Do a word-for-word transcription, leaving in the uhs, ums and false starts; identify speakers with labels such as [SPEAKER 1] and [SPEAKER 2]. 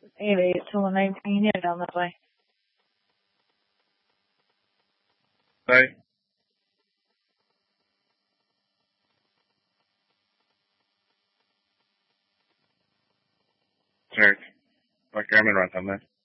[SPEAKER 1] eight eight till the nineteen, yeah, down that way.
[SPEAKER 2] Sorry? Church. Like I'm in right on there.